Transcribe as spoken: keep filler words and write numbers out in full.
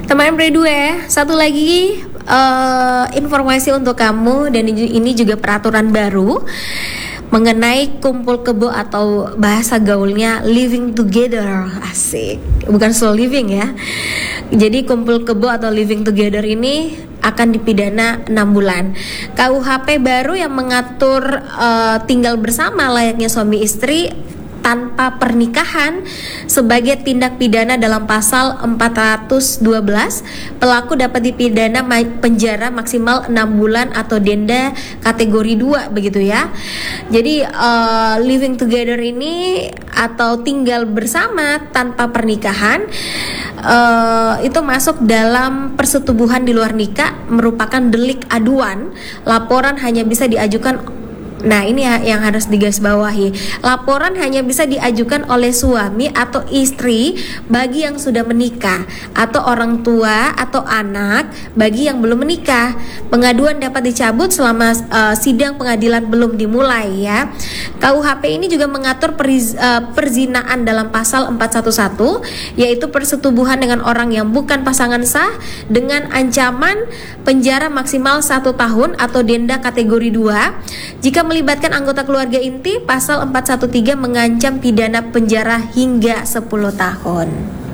Teman Pre dua, satu lagi uh, informasi untuk kamu, dan ini juga peraturan baru mengenai kumpul kebo atau bahasa gaulnya living together. Asik, bukan slow living ya. Jadi kumpul kebo atau living together ini akan dipidana enam bulan. K U H P baru yang mengatur uh, tinggal bersama layaknya suami istri tanpa pernikahan sebagai tindak pidana dalam pasal empat ratus dua belas, pelaku dapat dipidana penjara maksimal enam bulan atau denda kategori dua, begitu ya. Jadi uh, living together ini atau tinggal bersama tanpa pernikahan uh, itu masuk dalam persetubuhan di luar nikah, merupakan delik aduan. Laporan hanya bisa diajukan. Nah, ini yang harus digarisbawahi. Laporan hanya bisa diajukan oleh suami atau istri bagi yang sudah menikah, atau orang tua atau anak bagi yang belum menikah. Pengaduan dapat dicabut selama uh, sidang pengadilan belum dimulai ya. K U H P ini juga mengatur periz, uh, perzinaan dalam pasal empat ratus sebelas, yaitu persetubuhan dengan orang yang bukan pasangan sah dengan ancaman penjara maksimal satu tahun atau denda kategori dua. Jika melibatkan anggota keluarga inti, pasal empat ratus tiga belas mengancam pidana penjara hingga sepuluh tahun.